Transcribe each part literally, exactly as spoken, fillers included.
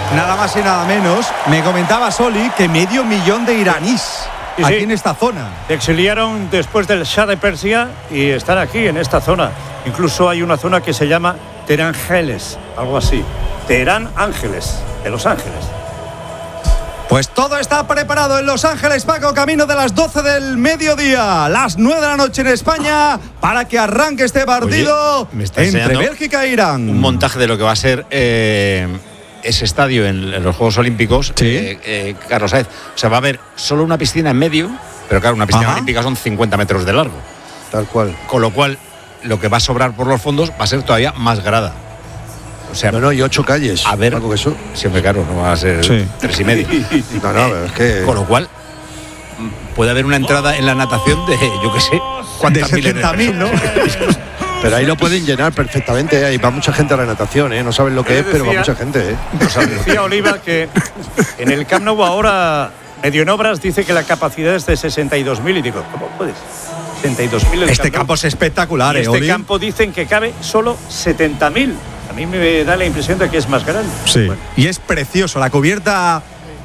nada más y nada menos, me comentaba Soli que medio millón de iraníes sí, aquí sí. en esta zona. Se exiliaron después del Shah de Persia y están aquí en esta zona. Incluso hay una zona que se llama Teherán Ángeles, algo así. Teherán Ángeles, de Los Ángeles. Pues todo está preparado en Los Ángeles, Paco, camino de las doce del mediodía, las nueve de la noche en España, para que arranque este partido. Oye, me está entre Bélgica e Irán. Un montaje de lo que va a ser eh, ese estadio en, en los Juegos Olímpicos, ¿Sí? eh, eh, Carlos Saez. O sea, va a haber solo una piscina en medio, pero claro, una piscina Ajá. olímpica son cincuenta metros de largo. Tal cual. Con lo cual, lo que va a sobrar por los fondos va a ser todavía más grada. O sea, No, no, y ocho calles. a ver, Algo que eso. siempre claro, no va a ser Sí. tres y medio. No, no, es que. Con lo cual, puede haber una entrada en la natación de, yo qué sé, De cuántas miles de setenta mil, ¿no? Pero ahí lo pueden llenar perfectamente. Ahí va mucha gente a la natación, ¿eh? No saben lo que Yo es, pero va decía- mucha gente, ¿eh? Decía Oliva que en el Camp Nou ahora, medio en obras, dice que la capacidad es de sesenta y dos mil. Y digo, ¿cómo puedes? sesenta y dos mil. Este campo es espectacular, Y ¿eh, este Oli? campo dicen que cabe solo setenta mil. A mí me da la impresión de que es más grande. Sí, Bueno, y es precioso. La cubierta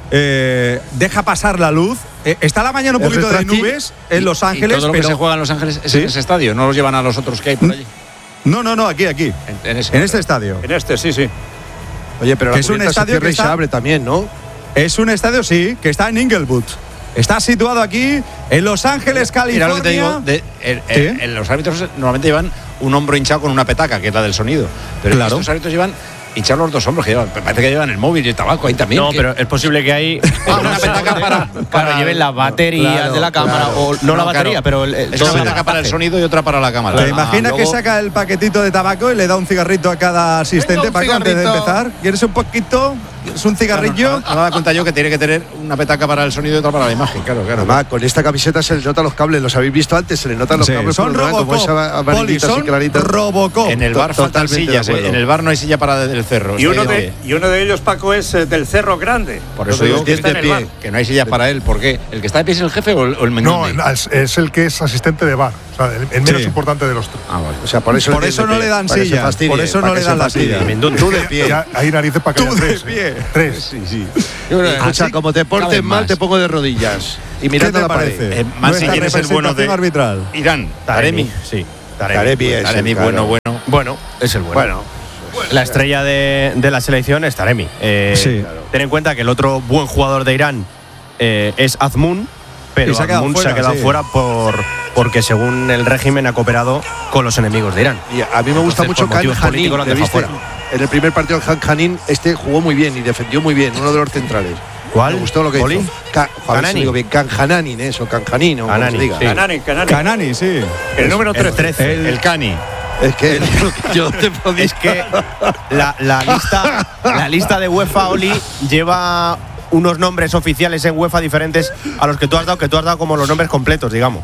eh, deja pasar la luz. Eh, está la mañana un El poquito de retráctil. nubes en Los Y Ángeles, todo lo pero que se juega en Los Ángeles es ¿Sí? en ese estadio, no los llevan a los otros que hay por allí. no, no, no, aquí, aquí, En, en ese. en este estadio. en este, sí, sí. Oye, pero Que la es un cubierta se estadio cierra que y se está- abre también, ¿no? Es un estadio, sí, que está en Inglewood. Está situado aquí en Los Ángeles, California. Mira lo que te digo, de- el- el- ¿Sí? el- los árbitros normalmente llevan un hombro hinchado con una petaca, que es la del sonido. Pero Claro. estos árbitros llevan hinchados los dos hombros, que llevan, parece que llevan el móvil y el tabaco ahí también. No, que- pero es posible que hay Ah, una petaca para, Claro, para lleven las baterías claro, de la cámara, claro. o no, la batería, claro. pero el, el- Es todo una el petaca para el montaje. sonido y otra para la cámara. ¿Te Ah, imaginas que luego- saca el paquetito de tabaco y le da un cigarrito a cada asistente, un Paco, antes de cigarrito. empezar? ¿Quieres un poquito? ¿Es un cigarrillo? No me da cuenta yo que tiene que tener una petaca para el sonido y otra para la imagen, claro, claro. Además, con esta camiseta se les notan los cables. ¿Los habéis visto antes? Se les notan los Sí, cables son por donde van, como esa Robocop, Poli, amarillita así son clarita. Robocop. En el bar To- faltan totalmente sillas, de eh. acuerdo. En el bar no hay silla para el cerro. Y o sea, uno, digo, de, y uno de ellos, Paco, es eh, del Cerro Grande. Por eso Los digo que que está en de el bar. pie. que no hay sillas para él. ¿Por qué? ¿El que está de pie es el jefe o el, o el No, mengundi? es, es el que es asistente de bar. O sea, el, el menos Sí. importante de los tres. Ah, vale. O sea, por eso, Por le eso tienen no de le pie, dan para que se silla, fastidie, por eso para no que le se dan la fastidie. silla. Tú de pie. Ya hay narices para que Tú haya de tres. pie. ¿eh? Tres. Sí, sí. Yo creo que Escucha, así como te portes caben mal, más. te pongo de rodillas. Y ¿Qué mirando te la pared. parece? Eh, Mansi, Nuestra ¿quién es el bueno de representación arbitral? Irán? Taremi. Sí. Taremi es el, Taremi, claro. bueno, bueno. Bueno, es el bueno. Bueno, La estrella de, de la selección es Taremi. Eh, Sí. Ten en cuenta que el otro buen jugador de Irán eh, es Azmoun, pero Y se ha quedado Azmoun fuera, se ha quedado sí. fuera por, porque según el régimen ha cooperado con los enemigos de Irán. y a mí me gusta Entonces, mucho por Khan motivos Hanin. políticos lo han ¿le dejado viste? fuera. En el primer partido, Khan Hanin, este jugó muy bien y defendió muy bien, uno de los centrales. ¿Cuál? Me gustó lo que ¿Poli? hizo. Ka- joder, Kanani. si digo bien, Khan Hananin, eso, Khan Hanin, o como Kanani, se diga. sí. Canani, Canani. Canani, sí. El número El trece. trece. El- El Cani. Es que yo te podía. Es que la, la lista, la lista de UEFA, Oli, lleva unos nombres oficiales en UEFA diferentes a los que tú has dado, que tú has dado como los nombres completos, digamos.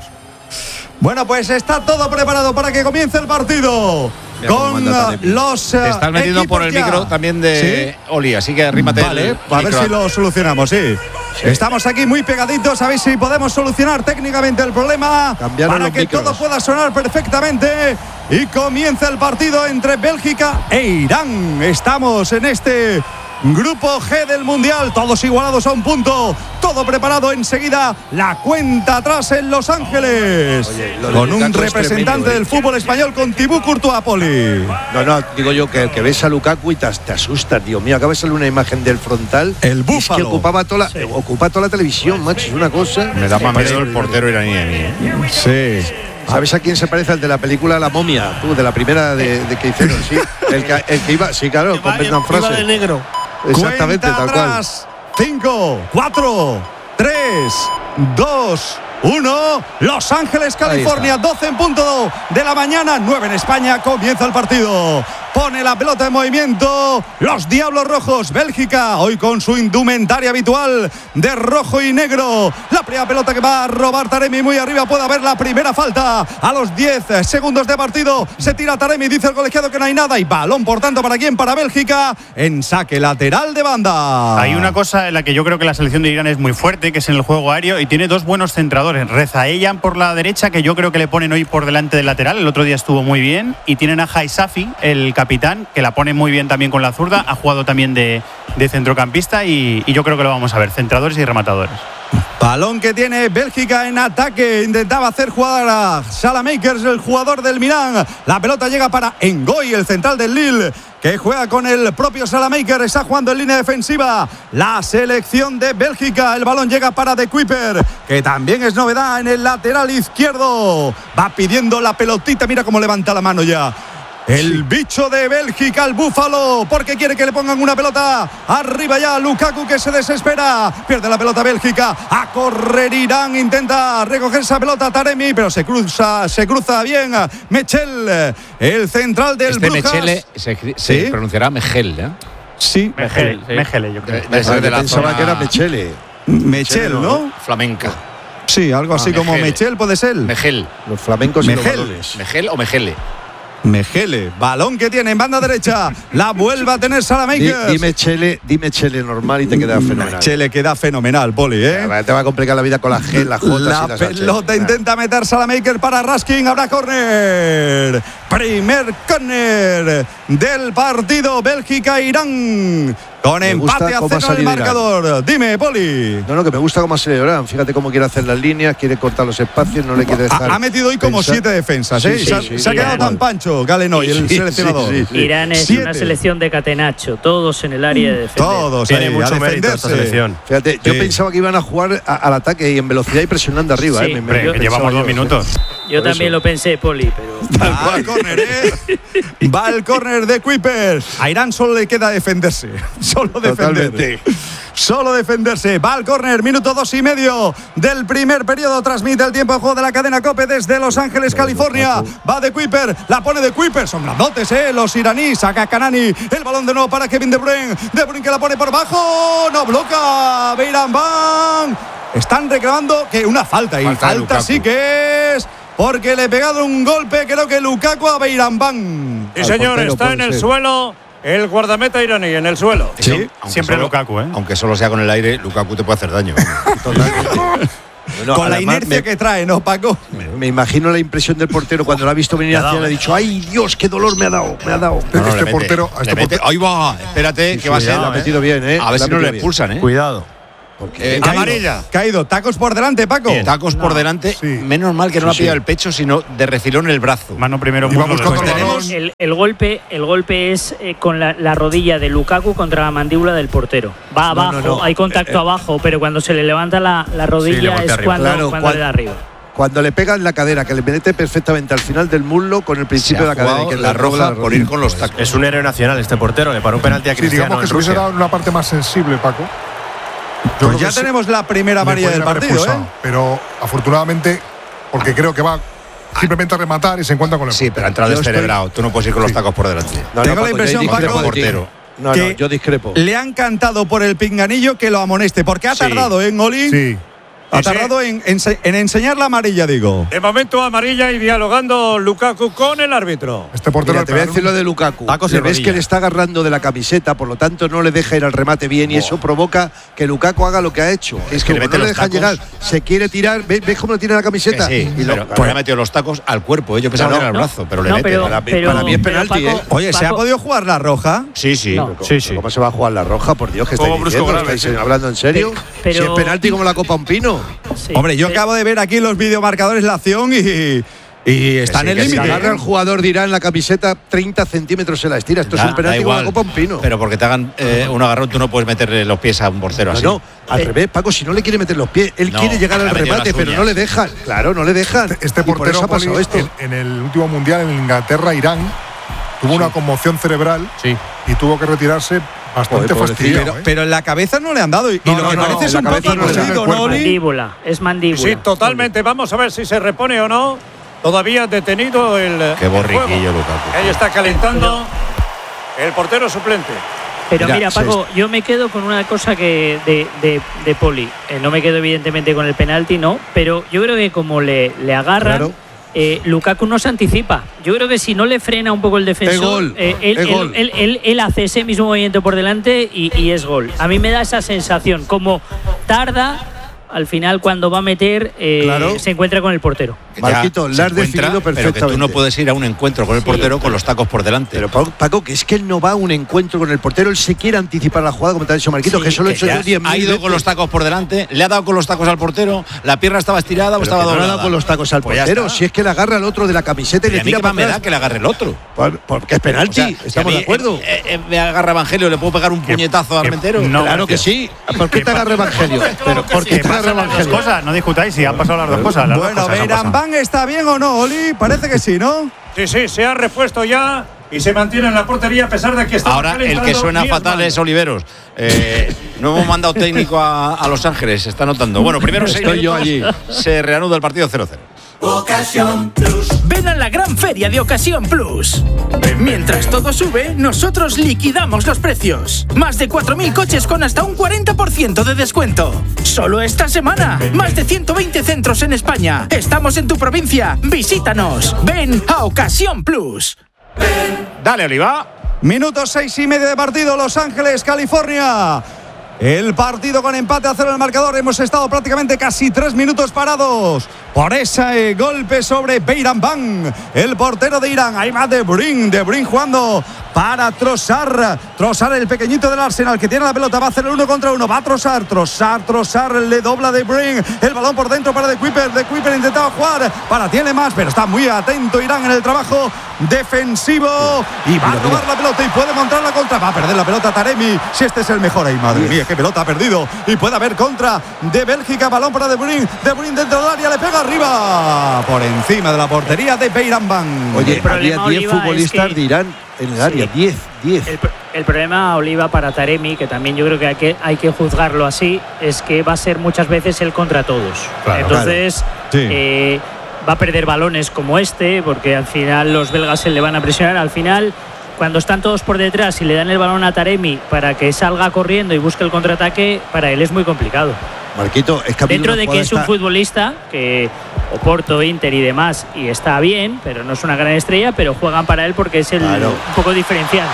Bueno, pues está todo preparado para que comience el partido. Mira cómo Con manda uh, Taremi. los Te estás uh, metiendo por el equipos ya. micro también de Oli, así que arrímate Vale, el a ver micro. si lo solucionamos, sí. Estamos aquí muy pegaditos, a ver si podemos solucionar técnicamente el problema Cambiaron para los que micros. todo pueda sonar perfectamente y comienza el partido entre Bélgica e Irán. Estamos en este Grupo G del Mundial, todos igualados a un punto, todo preparado enseguida, la cuenta atrás en Los Ángeles. Oye, lo de con un Lukaku es representante tremendo, ¿eh? del fútbol español, con Thibaut Courtois, Poli. No, no, digo yo que el que ves a Lukaku y te, te asustas, Dios mío. Acaba de salir una imagen del frontal. El y es que búfalo. ocupaba toda, la, ocupa toda la televisión, macho. Es una cosa. Me da más miedo el portero iraní a mí. ¿eh? Sí. ¿Sabes a quién se parece? Al de la película La Momia, tú, de la primera de, de que hicieron, sí. El que, el que iba, sí, claro, con Brendan Fraser. negro. Exactamente, Cuenta tal cual. atrás. cinco, cuatro, tres, dos, uno. Los Ángeles, California, doce en punto de la mañana, nueve en España. Comienza el partido. Pone la pelota en movimiento. Los Diablos Rojos, Bélgica, hoy con su indumentaria habitual de rojo y negro. La primera pelota que va a robar Taremi muy arriba. Puede haber la primera falta a los diez segundos de partido. Se tira Taremi, dice el colegiado que no hay nada. Y balón, por tanto, ¿para quién? Para Bélgica, en saque lateral de banda. Hay una cosa en la que yo creo que la selección de Irán es muy fuerte, que es en el juego aéreo, y tiene dos buenos centradores. Rezaeian por la derecha, que yo creo que le ponen hoy por delante del lateral. El otro día estuvo muy bien. Y tienen a Haisafi, el capitán, que la pone muy bien también con la zurda, ha jugado también de, de centrocampista y, y yo creo que lo vamos a ver, centradores y rematadores. Balón que tiene Bélgica en ataque. Intentaba hacer jugar a Salamakers, el jugador del Milán. La pelota llega para Ngoy, el central del Lille, que juega con el propio Salamakers. Está jugando en línea defensiva la selección de Bélgica. El balón llega para De Kuiper, que también es novedad en el lateral izquierdo. Va pidiendo la pelotita. Mira cómo levanta la mano ya el sí. bicho de Bélgica, el búfalo, porque quiere que le pongan una pelota arriba ya. Lukaku, que se desespera, pierde la pelota Bélgica. A correr Irán, intenta recoger esa pelota Taremi, pero se cruza, se cruza bien Mechel, el central del este Brujas. Mechele se, se ¿Sí? pronunciará Mechel, ¿eh? Sí, Mechele, sí. Mechele, yo creo. De, de, de la Pensaba zona que era Mechele. Mechel, ¿no? Flamenca. Sí, algo así Ah, como Mechele. Mechel puede ser. Mechel. Los flamencos y los Mechel. balones. ¿Mechel o Mechele? Mechele, balón que tiene en banda derecha. La vuelve a tener Di- Salamakers. Dime Chele, dime Chele normal y te queda fenomenal. Mechele queda fenomenal, Poli, ¿eh? Te va a complicar la vida con la G, la J La y las H. pelota intenta meter Salamakers para Raskin. Habrá córner. Primer córner del partido Bélgica-Irán. Con Me empate gusta a cómo cero ha en el salido Irán. marcador. Dime, Poli. No, no, que me gusta cómo ha salido Irán. Fíjate cómo quiere hacer las líneas, quiere cortar los espacios, no le quiere dejar. Ha, ha metido hoy como pensar. siete defensas, Sí, ¿eh? sí, se ha, sí, se ha sí, quedado igual. tan pancho Galenoy, el Sí, seleccionador. sí, sí, sí. Irán es Siete. una selección de catenacho, todos en el área de defensa. Todos Tiene ahí, mucho a mérito esta defenderse. selección. Fíjate, yo Sí. pensaba que iban a jugar a- al ataque y en velocidad y presionando arriba. Sí, ¿eh? Me- me- Hombre, que pensaba llevamos yo, dos sí. minutos. Yo Por también eso. lo pensé, Poli, pero Va al córner, ¿eh? Va el córner de Kuiper. A Irán solo le queda defenderse. Solo defender. Totalmente. Solo defenderse. Va al córner, minuto dos y medio del primer periodo. Transmite el tiempo de juego de la cadena COPE desde Los Ángeles, California. Va de Kuiper, la pone de Kuiper. Son grandotes, ¿eh? Los iraníes. Saca Kanani. El balón de nuevo para Kevin De Bruyne. De Bruyne que la pone por abajo. No bloca. Beiran Van. Están reclamando que una falta. Y Falta de falta Lukaku. sí que es. Porque le pegaron un golpe, creo que Lukaku a Beiran Van. Sí, Al señor, portero está puede en el ser. suelo el guardameta iraní, en el suelo. Sí, Aunque siempre solo- Lukaku, ¿eh? Aunque solo sea con el aire, Lukaku te puede hacer daño. Bueno, Con la además, inercia me, que trae, ¿no, Paco? me imagino la impresión del portero cuando lo ha visto venir hacia él. Ha dicho, ¡ay, Dios, qué dolor me ha dado! Me ha dado. Es que No, no, este le portero, mete, a este le mete. portero- Ahí va, espérate, que va a Sí, ser. lo ha metido bien, ¿eh? A ver Lo ha si no le metido bien. expulsan, ¿eh? Cuidado. Eh, Caído, Amarilla. Caído, tacos por delante, Paco. Tacos por delante. Sí. Menos mal que no le ha Sí, pillado sí. el pecho, sino de refilón el brazo. Mano primero, Iba muslo buscando después. el balón. tenemos- el, el golpe, el golpe es eh, con la, la rodilla de Lukaku contra la mandíbula del portero. Va No, abajo, no, no. hay contacto abajo, pero cuando se le levanta la, la rodilla golpea es arriba. cuando, Claro, cuando cual- le da arriba. Cuando le pega en la cadera, que le mete perfectamente al final del muslo con el Se principio ha de la cadera. jugado Y que la le dobla roja por ir con los tacos. Es un héroe nacional este portero. Le paró un penalti a Sí, Cristiano digamos que en se hubiese Rusia. dado en una parte más sensible, Paco. Yo Pues creo ya que sí, tenemos la primera le amarilla del podrían haber partido, ¿eh? expulsado, Pero afortunadamente, porque creo que va simplemente a rematar y se encuentra con el Sí, pero ha entrado Yo estoy- descerebrado. Tú no puedes ir con los tacos por delante. No, no, Tengo la Paco, yo impresión, discrepo Paco, de ti. portero. No, no, que yo discrepo. Le han cantado por el pinganillo que lo amoneste, porque ha Sí. tardado en Oli. Sí. Ha Sí, sí. tardado en, en, en enseñar la amarilla, digo. De momento amarilla y dialogando Lukaku con el árbitro. Este portero Mira, al te voy a pegar decir un- lo de Lukaku. Tacos y Le ves rodilla. que le está agarrando de la camiseta, por lo tanto no le deja ir al remate bien y eso provoca que Lukaku haga lo que ha hecho. Es que que le como mete no le los dejan tacos. llegar, se quiere tirar. ¿Ves, ves cómo le tiene la Que camiseta? sí, Y lo- pero, pero le ha metido los tacos al cuerpo. ¿eh? Yo pensaba No, que era el no, brazo, pero le no, mete. pero- para, mí- pero- para mí es pero penalti, Paco- ¿eh? Oye, ¿se ha Paco- podido jugar la roja? Sí, sí. No. Sí, sí. ¿Cómo se va a jugar la roja? Por Dios, que estáis Como Brusco diciendo? Grave, ¿Estáis sí. hablando en serio? Pero- Si es penalti como la Copa Un Pino. Sí. Hombre, yo Pe- acabo de ver aquí en los videomarcadores la acción y, y está sí, en el que sí. Si límite. agarra al jugador, dirá en la camiseta treinta centímetros se la estira. Esto Da- es un da penalti como la igual, Copa Un Pino. Pero porque te hagan eh, un agarrón, tú no puedes meterle los pies a un portero No, así. no, al Eh, revés, Paco, si no le quiere meter los pies, él No, quiere llegar le al ha metido remate, las pero uñas. no le dejan. Claro, no le dejan. Este Y por portero eso ha pasado Poli, esto. en, en el último mundial en Inglaterra, Irán, tuvo una conmoción cerebral Sí. y tuvo que retirarse bastante Joder, pobrecillo. fastidiado. Pero, ¿eh? pero en la cabeza no le han dado. Y, y No, lo no, que no, parece no, es en un la poco cabeza no le dan cosido, el ¿no, cuerpo. Oli? mandíbula, es mandíbula. Sí, totalmente. Vamos a ver si se repone o no. Todavía detenido el. Qué el borriquillo, juego. Lukaku. Ahí está calentando el portero suplente. Pero Mira, mira, se Paco, yo me quedo con una cosa que de, de, de Poli. Eh, no me quedo evidentemente con el penalti, no, pero yo creo que como le, le agarran, Claro. eh, Lukaku no se anticipa. Yo creo que si no le frena un poco el defensor, Es gol, eh, él, es él- gol. él- él- él hace ese mismo movimiento por delante y, y es gol. A mí me da esa sensación, como tarda, al final cuando va a meter eh, Claro. se encuentra con el portero. Marquito, Ya la has se encuentra, definido pero que perfectamente. tú no puedes ir a un encuentro con el Sí. portero con los tacos por delante. Pero Paco, Paco, que es que él no va a un encuentro con el portero, él se quiere anticipar la jugada, como te ha dicho Marquito, Sí, que eso lo he Que hecho ya yo diez ha mil ido con los tacos por delante, le ha dado con los tacos al portero, la pierna estaba estirada o Pero estaba que no le ha doblada. dado con los tacos al Pues ya portero, está. si es que le agarra al otro de la camiseta y, Y le a mí tira qué para más me da atrás. que le agarre el otro. Por- Porque es penalti, O sea, si a estamos mí, de acuerdo. eh, eh, me agarra Evangelio, le puedo pegar un puñetazo a que- Armentero. no, Claro que gracias. sí. ¿Por qué te agarra Evangelio? Pero ¿por qué Que te agarra pasan las dos Evangelio? cosas, no discutáis si han pasado las dos cosas. Las Bueno, dos cosas han pasado. Beirambán está bien o no, Oli, parece que sí, ¿no? Sí, sí, se ha repuesto ya y se mantiene en la portería a pesar de que está Ahora el que suena fatal es Oliveros. Eh, no hemos mandado técnico a, a Los Ángeles, se está notando. Bueno, primero seis Estoy yo minutos, se reanuda el partido cero cero. Ven a la gran feria de Ocasión Plus. Mientras todo sube, nosotros liquidamos los precios. Más de cuatro mil coches con hasta un cuarenta por ciento de descuento. Solo esta semana. Más de ciento veinte centros en España. Estamos en tu provincia. Visítanos. Ven a Ocasión Plus. Dale, Oliva. Minuto seis y medio de partido, Los Ángeles, California. El partido con empate a cero en el marcador. Hemos estado prácticamente casi tres minutos parados por ese golpe sobre Beirambán, el portero de Irán. Ahí va De Bruyne, De Bruyne jugando para Trossard. Trossard, el pequeñito del Arsenal, que tiene la pelota, va a hacer el uno contra uno. Va Trossard, Trossard, Trossard, le dobla De Bruyne. El balón por dentro para De Kuiper. De Kuiper intentaba jugar para tiene más, pero está muy atento Irán en el trabajo defensivo. Y va a robar la pelota y puede montar la contra. Va a perder la pelota Taremi. Si este es el mejor ahí, madre mía, qué pelota ha perdido. Y puede haber contra de Bélgica. Balón para De Bruyne. De Bruyne dentro del área, le pega arriba. Por encima de la portería de Beirambán. Oye, El problema, había diez Oliva, futbolistas es que- de Irán en el área, Sí. diez, diez. El, el problema, Oliva, para Taremi, que también yo creo que hay, que hay que juzgarlo así, es que va a ser muchas veces el contra todos. Claro, Entonces, claro. Sí. eh, va a perder balones como este, porque al final los belgas se le van a presionar. Al final, cuando están todos por detrás y le dan el balón a Taremi para que salga corriendo y busque el contraataque, para él es muy complicado. Marquito, es que ha habido Dentro una de que jugada es un esta- futbolista que Oporto, Inter y demás, y está bien, pero no es una gran estrella, pero juegan para él porque es el Claro. un poco diferencial.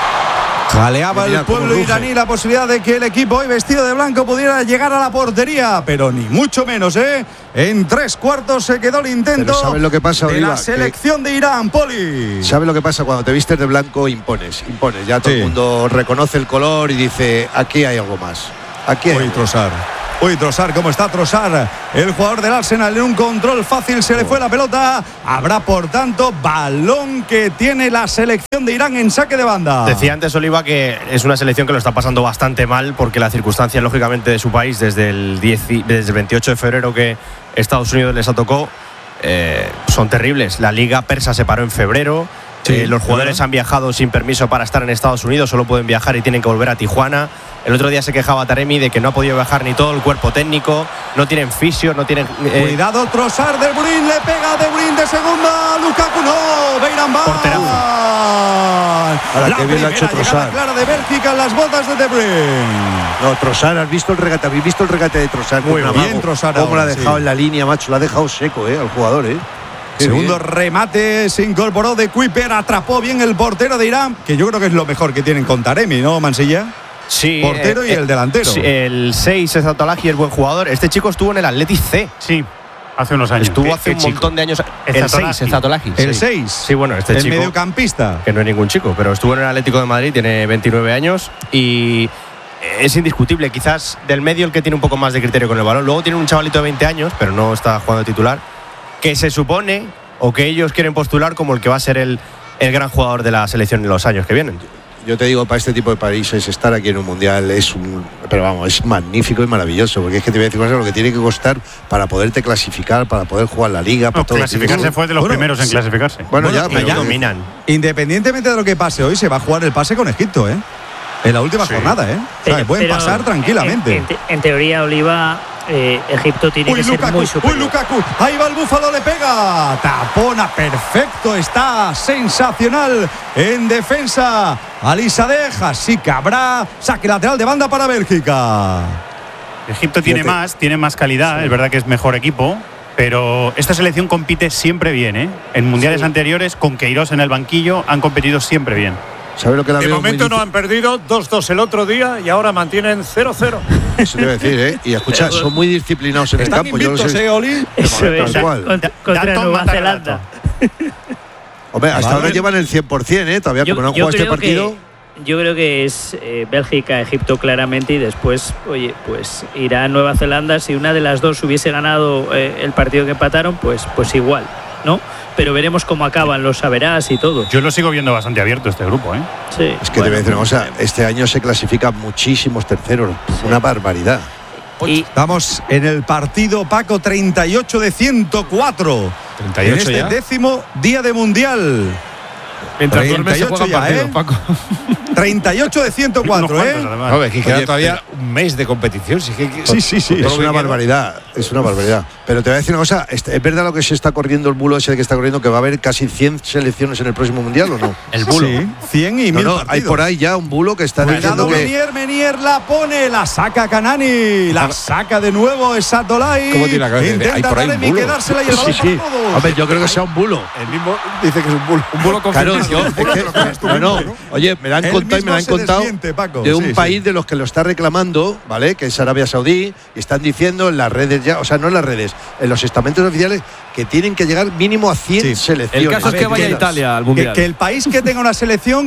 Jaleaba Mira el cómo pueblo ruge. iraní la posibilidad de que el equipo hoy vestido de blanco pudiera llegar a la portería, pero ni mucho menos, ¿eh? En tres cuartos se quedó el intento. Pero ¿sabes lo que pasa, de Oliva? la Que- selección de Irán, Poli. ¿Sabes lo que pasa? Cuando te vistes de blanco impones, impones. Ya todo Sí. el mundo reconoce el color y dice, aquí hay algo más. Aquí hay Uy, algo más. Trossard. Uy, Trossard, ¿cómo está Trossard? El jugador del Arsenal en un control fácil se le fue la pelota. Habrá, por tanto, balón que tiene la selección de Irán en saque de banda. Decía antes Oliva que es una selección que lo está pasando bastante mal porque las circunstancias, lógicamente, de su país desde el, diez, desde el veintiocho de febrero que Estados Unidos les atacó eh, son terribles. La liga persa se paró en febrero. Sí, Eh, los jugadores claro. han viajado sin permiso para estar en Estados Unidos, solo pueden viajar y tienen que volver a Tijuana. El otro día se quejaba Taremi de que no ha podido viajar ni todo el cuerpo técnico, no tienen fisio, no tienen… eh, Cuidado, Trossard, De Bruyne, le pega De Bruyne de segunda. Lukaku no, Beirambán. Porterazo. Ahora, La qué bien lo ha hecho primera llegada Trossard. clara de Bélgica en las botas de De Bruyne. No, Trossard, ¿has visto el regate? ¿Habéis visto el regate de Trossard? Muy Con bien, Amago. Trossard ¿Cómo lo ha ahora, dejado sí. en la línea, macho? Lo ha dejado seco, ¿eh? Al jugador, ¿eh? Qué Segundo bien. remate, se incorporó De Kuiper, atrapó bien el portero de Irán, que yo creo que es lo mejor que tienen con Taremi, ¿no, Mansilla? sí, portero y el delantero. sí, el seis es Zatolagi, es buen jugador. Este chico estuvo en el Athletic C. Sí, hace unos años. Estuvo Qué- hace qué un chico. montón de años. El El Zatolagi. seis, el Zatolagi. El sí. seis. Sí, bueno, este el chico. mediocampista. Que no es ningún chico, pero estuvo en el Atlético de Madrid, tiene veintinueve años y es indiscutible. Quizás del medio el que tiene un poco más de criterio con el balón. Luego tiene un chavalito de veinte años, pero no está jugando de titular, que se supone o que ellos quieren postular como el que va a ser el, el gran jugador de la selección en los años que vienen. Yo te digo, para este tipo de países estar aquí en un mundial es un, pero vamos, es magnífico y maravilloso, porque es que te voy a decir cosas, lo que tiene que costar para poderte clasificar, para poder jugar la liga, para No, todo. clasificarse fue de los Bueno, primeros en sí. clasificarse. Bueno, Bueno, ya, y pero ya- dominan. Independientemente de lo que pase hoy, se va a jugar el pase con Egipto, ¿eh? En la última Sí. jornada, ¿eh? O sea, que pueden Pero pasar tranquilamente. En, en te- en teoría, Oliva, eh, Egipto tiene Uy, que ser Lukaku, muy uy, superior. Lukaku, ahí va el Búfalo, le pega, tapona, perfecto, está sensacional en defensa, Alisadeh, así que habrá saque lateral de banda para Bélgica. Egipto tiene Fíjate. más, tiene más calidad, es verdad que es mejor equipo, pero esta selección compite siempre bien, ¿eh? En mundiales Sí. anteriores, con Queiroz en el banquillo, han competido siempre bien. ¿sabes lo que la De veo muy momento no difícil? han perdido dos dos el otro día y ahora mantienen cero cero. Eso te iba a decir, ¿eh? Y escucha, son muy disciplinados en el Están campo. Yo lo invictos, sé. ¿eh, Oli? Eso es, Tal cual. contra, contra Dato Nueva mata Zelanda. Hombre, hasta Vale. ahora llevan el cien por ciento, ¿eh? Todavía Yo, como no han yo jugado este creo partido. que, yo creo que es eh, Bélgica, Egipto claramente y después, oye, pues Irán, Nueva Zelanda. Si una de las dos hubiese ganado eh, el partido que empataron, pues, pues igual, ¿no? Pero veremos cómo acaban los saberás y todo. Yo lo sigo viendo bastante abierto este grupo, ¿eh? Sí, Es que bueno, te voy a decir una cosa, eh, este año se clasifican muchísimos terceros, una barbaridad. Y Estamos en el partido, Paco, treinta y ocho de ciento cuatro. treinta y ocho en este ya. décimo día de Mundial. Mientras duermes se treinta y ocho juegan ya, partidos, ¿eh? Paco. treinta y ocho de ciento cuatro, Unos ¿eh? cuantos, además. No, ves que queda Oye, todavía un mes de competición. Sí, que, Sí, sí, sí. con todo Es lo que una queda. barbaridad, es una barbaridad. Pero te voy a decir una cosa, ¿es es verdad lo que se está corriendo el bulo ese que está corriendo, que va a haber casi cien selecciones en el próximo Mundial o no? El bulo. Sí, cien y No, mil no, partidos. hay por ahí ya un bulo que está Cuidado, diciendo que… Menier, Menier la pone, la saca Canani, la saca de nuevo Sadolai. ¿Cómo tiene la cabeza? Intenta Hay por ahí un Taremi bulo. quedársela y el balón Sí, sí. para todos. Hombre, yo creo que sea un bulo. El mismo dice que es un bulo. Un bulo Claro, confirmado. yo, es que- no, no, oye, me la han Él contado y me la han mismo se contado desmiente, Paco. de un Sí, sí. país de los que lo está reclamando, ¿vale? Que es Arabia Saudí, y están diciendo en las redes ya, o sea, no en las redes, en los estamentos oficiales, que tienen que llegar mínimo a cien Sí. selecciones. El caso es que ver, vaya a que- Italia al Que, Mundial. que el país que tenga una selección